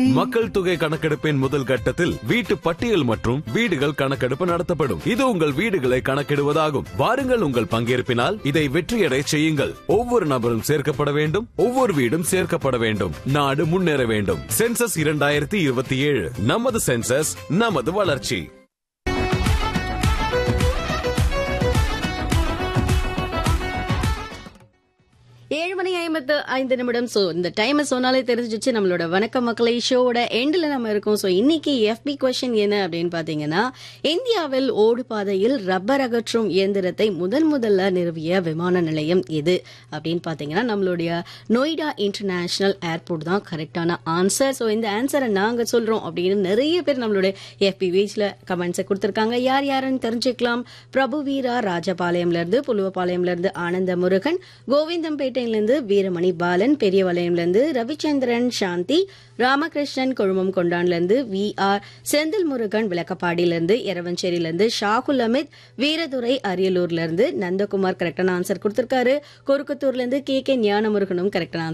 மக்கள் தொகை கணக்கெடுப்பின் முதல் கட்டத்தில் வீட்டு பட்டியல் மற்றும் வீடுகள் கணக்கெடுப்பு நடத்தப்படும். இது உங்கள் வீடுகளை கணக்கிடுவதாகும். வாருங்கள், உங்கள் பங்கேற்பினால் இதை வெற்றியடை செய்யுங்கள். ஒவ்வொரு நபரும் சேர்க்கப்பட வேண்டும், ஒவ்வொரு வீடும் சேர்க்கப்பட வேண்டும். நாடு முன்னேற வேண்டும். சென்சஸ் 2027, நமது சென்சஸ், நமது வளர்ச்சி. 7:55. சோ இந்த டைம் சொன்னாலே தெரிஞ்சிச்சு நம்மளோட வணக்கம் மக்களை ஷோவோட எண்ட்ல நம்ம இருக்கோம். சோ இன்னைக்கு எஃபி கொஸ்டின் என்ன அப்படின்னு பாத்தீங்கன்னா, இந்தியாவில் ஓடு பாதையில் ரப்பர் அகற்றும் இயந்திரத்தை முதல்ல நிறுவிய விமான நிலையம் எது அப்படின்னு பாத்தீங்கன்னா, நம்மளுடைய நொய்டா இன்டர்நேஷனல் ஏர்போர்ட் தான் கரெக்டான ஆன்சர். சோ இந்த ஆன்சரை நாங்க சொல்றோம் அப்படின்னு நிறைய பேர் நம்மளுடைய எஃபி பேஜ்ல கமெண்ட்ஸை கொடுத்திருக்காங்க. யார் யாருன்னு தெரிஞ்சுக்கலாம். பிரபு வீரா ராஜபாளையம்ல இருந்து, புலுவபாளையம்ல இருந்து ஆனந்த முருகன், கோவிந்தம்பேட்டை இருந்து வீரமணி பாலன், பெரியவளையம்ல இருந்து ரவிச்சந்திரன் சாந்தி, ராமகிருஷ்ணன் கொழுமம் கொண்டான்ல இருந்து VR செந்தில் முருகன், விளக்கப்பாடியில இருந்து எரவஞ்சேரியில இருந்து ஷாகுல் அமித், வீரதுரை அரியலூர்ல இருந்து நந்தகுமார் கரெக்டான ஆன்சர் கொடுத்திருக்காரு. கொருக்கத்தூர்ல இருந்து KK ஞானமுருகனும் கரெக்டான